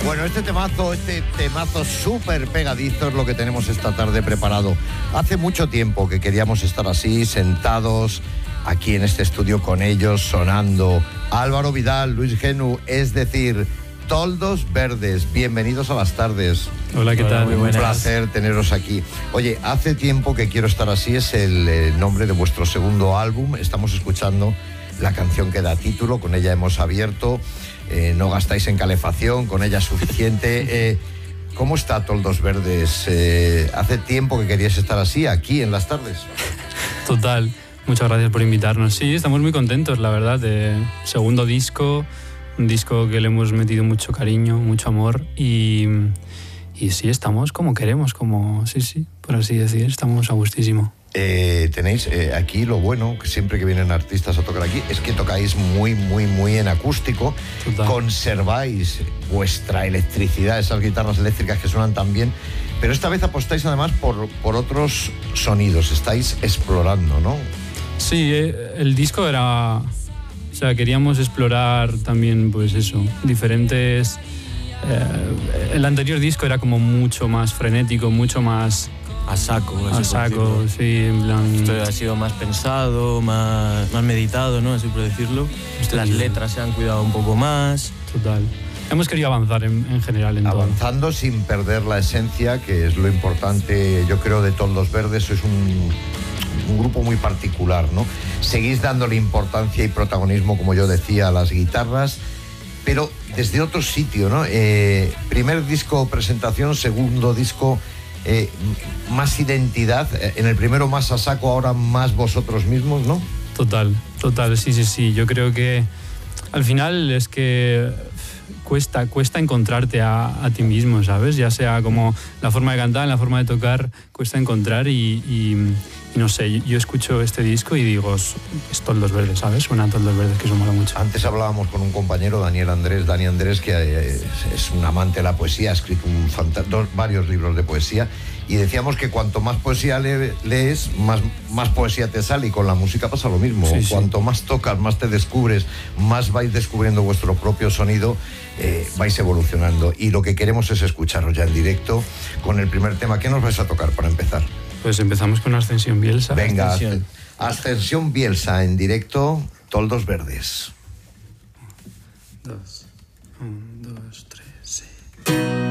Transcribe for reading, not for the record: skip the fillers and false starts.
Bueno, este temazo súper pegadizo es lo que tenemos esta tarde preparado. Hace mucho tiempo que queríamos estar así, sentados aquí en este estudio con ellos, sonando. Álvaro Vidal, Luis Genu, es decir, Toldos Verdes. Bienvenidos a las tardes. Hola, ¿qué tal? Muy buenas. Un placer teneros aquí. Oye, hace tiempo que quiero estar así, es el nombre de vuestro segundo álbum. Estamos escuchando la canción que da título, con ella hemos abierto. No gastáis en calefacción, con ella es suficiente. ¿Cómo está Toldos Verdes? Hace tiempo que querías estar así, aquí en las tardes. Total, muchas gracias por invitarnos. Sí, estamos muy contentos, la verdad, de segundo disco, un disco que le hemos metido mucho cariño, mucho amor y sí, estamos como queremos, sí, por así decir, estamos a gustísimo. Tenéis aquí lo bueno, que siempre que vienen artistas a tocar aquí, es que tocáis muy en acústico. Total. Conserváis vuestra electricidad, esas guitarras eléctricas que suenan tan bien, pero esta vez apostáis además por otros sonidos, estáis explorando, ¿no? Sí, el disco era... O sea, queríamos explorar también, pues eso, diferentes... el anterior disco era como mucho más frenético, mucho más... A saco, sí, en plan... Esto ha sido más pensado, más meditado, ¿no? Así por decirlo. Las letras se han cuidado un poco más. Total. Hemos querido avanzar en general en avanzando todo, sin perder la esencia, que es lo importante, yo creo, de Toldos Verdes. Es un grupo muy particular, ¿no? Seguís dándole importancia y protagonismo, como yo decía, a las guitarras, pero desde otro sitio, ¿no? Primer disco presentación, segundo disco... más identidad, en el primero más a saco, ahora más vosotros mismos, ¿no? Total, sí. Yo creo que al final es que cuesta encontrarte a ti mismo, ¿sabes? Ya sea como la forma de cantar, la forma de tocar, cuesta encontrar y no sé, yo escucho este disco y digo, es Toldos Verdes, ¿sabes? Suena Toldos Verdes, que eso mola mucho. Antes hablábamos con un compañero, Dani Andrés, que es un amante de la poesía, ha escrito varios libros de poesía, y decíamos que cuanto más poesía lees, más poesía te sale, y con la música pasa lo mismo. Sí. Cuanto más tocas, más te descubres, más vais descubriendo vuestro propio sonido, vais evolucionando, y lo que queremos es escucharos ya en directo con el primer tema. ¿Qué nos vais a tocar para empezar? Pues empezamos con Ascensión Bielsa. Venga, Ascensión Bielsa en directo, Toldos Verdes. 2